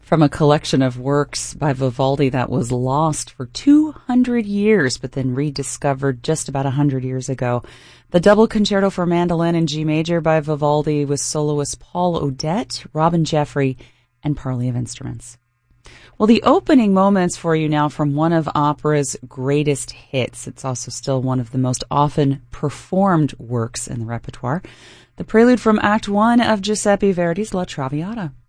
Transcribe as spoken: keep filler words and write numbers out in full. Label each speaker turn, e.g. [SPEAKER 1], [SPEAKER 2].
[SPEAKER 1] From a collection of works by Vivaldi that was lost for two hundred years, but then rediscovered just about one hundred years ago. The Double Concerto for Mandolin in G Major by Vivaldi with soloist Paul Odette, Robin Jeffrey, and Parley of Instruments. Well, the opening moments for you now from one of opera's greatest hits. It's also still one of the most often performed works in the repertoire. The prelude from Act One of Giuseppe Verdi's La Traviata.